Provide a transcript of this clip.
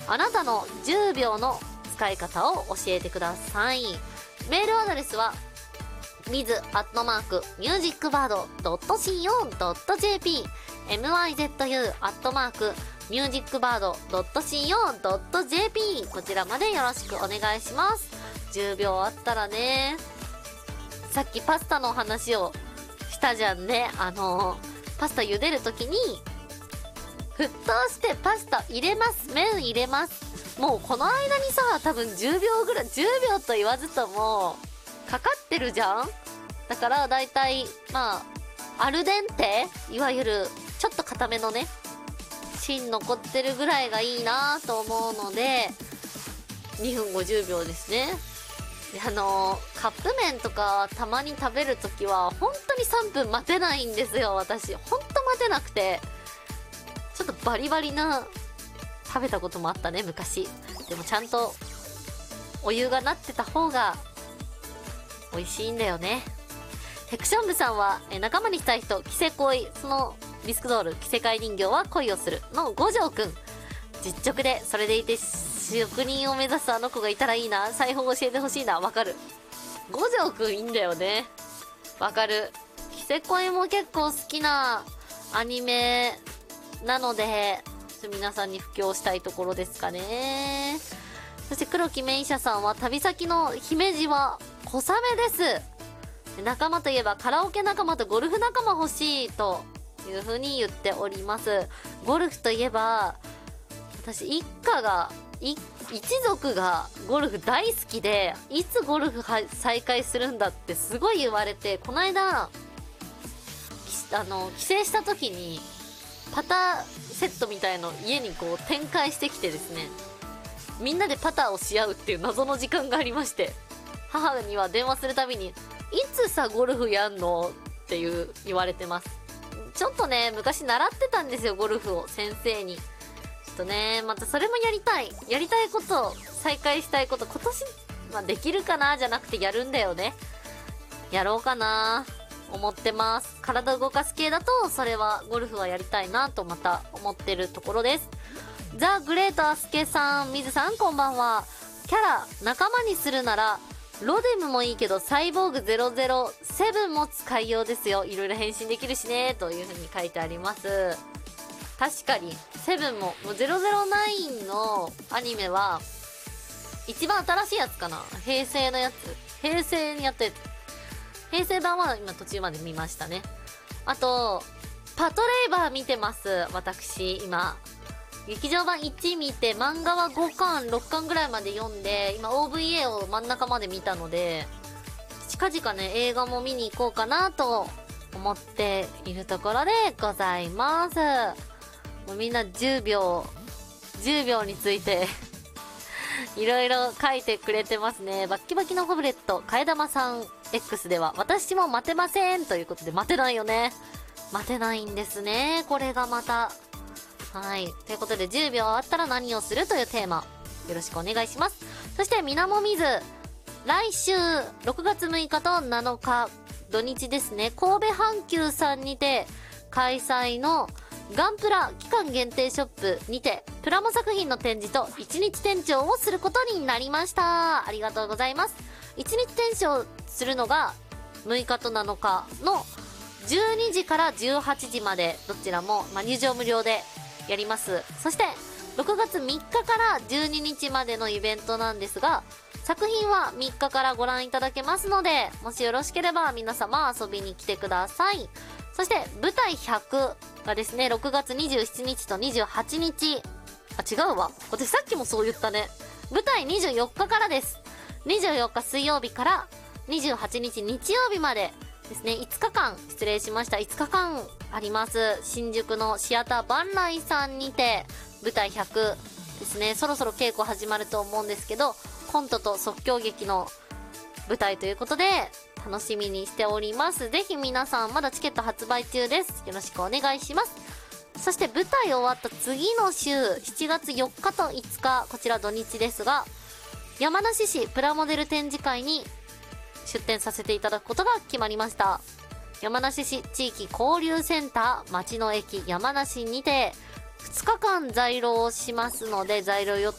あなたの10秒の使い方を教えてください。メールアドレスはmiz@musicbird.co.jp mizu@musicbird.co.jp こちらまでよろしくお願いします。10秒あったらね、さっきパスタの話をしたじゃんね。パスタ茹でるときに沸騰してパスタ入れます。麺入れます。もうこの間にさ、多分10秒ぐらい、10秒と言わずともかかってるじゃん。だからだいたいアルデンテ、いわゆるちょっと固めのね、芯残ってるぐらいがいいなと思うので2分50秒ですね。でカップ麺とかたまに食べるときは本当に3分待てないんですよ。私本当待てなくて、ちょっとバリバリな食べたこともあったね、昔。でもちゃんとお湯がなってた方が美味しいんだよね。ヘクション部さんは仲間にしたい人、着せ恋、そのビスクドール着せ替え人形は恋をするの五条くん。実直でそれでいて職人を目指すあの子がいたらいいな。裁縫教えてほしいな。わかる。五条くんいいんだよね。わかる。着せ恋も結構好きなアニメなので皆さんに布教したいところですかね。そして黒木メイシャさんは旅先の姫路は小雨です。仲間といえばカラオケ仲間とゴルフ仲間欲しいという風に言っております。ゴルフといえば私一族がゴルフ大好きで、いつゴルフ再開するんだってすごい言われて、この間帰省した時にパターセットみたいの家にこう展開してきてですね、みんなでパターをし合うっていう謎の時間がありまして、母には電話するたびにいつさゴルフやんのって言われてます。ちょっとね、昔習ってたんですよ、ゴルフを先生に。ちょっとね、またそれもやりたいこと、再開したいこと、今年、できるかなじゃなくてやるんだよね。やろうかな思ってます。体動かす系だと、それはゴルフはやりたいなとまた思ってるところです。ザ・グレートアスケさん、ミズさんこんばんは。キャラ仲間にするならロデムもいいけどサイボーグ007も使いようですよ。いろいろ変身できるしねという風に書いてあります。確かに7も009のアニメは一番新しいやつかな。平成のやつ、平成にやって平成版は今途中まで見ましたね。あとパトレイバー見てます。私今劇場版1見て、漫画は5巻6巻ぐらいまで読んで、今 OVA を真ん中まで見たので、近々ね映画も見に行こうかなと思っているところでございます。もうみんな10秒についていろいろ書いてくれてますね。バッキバキのホブレット替え玉さん X では私も待てませんということで、待てないよね。待てないんですね、これがまた。はい。ということで、10秒あったら何をするというテーマ、よろしくお願いします。そして、みなもみず。来週、6月6日と7日、土日ですね、神戸阪急さんにて、開催のガンプラ期間限定ショップにて、プラモ作品の展示と1日店長をすることになりました。ありがとうございます。1日店長するのが、6日と7日の12時から18時まで、どちらも、入場無料で、やります。そして6月3日から12日までのイベントなんですが、作品は3日からご覧いただけますので、もしよろしければ皆様遊びに来てください。そして舞台100がですね、6月27日と28日、違うわ、私さっきもそう言ったね。舞台24日からです。24日水曜日から28日日曜日までですね、5日間、失礼しました、5日間あります。新宿のシアター万来さんにて、舞台100ですね、そろそろ稽古始まると思うんですけど、コントと即興劇の舞台ということで、楽しみにしております。ぜひ皆さん、まだチケット発売中です。よろしくお願いします。そして舞台終わった次の週、7月4日と5日、こちら土日ですが、山梨市プラモデル展示会に出展させていただくことが決まりました。山梨市地域交流センター町の駅山梨にて2日間在廊をしますので、在廊予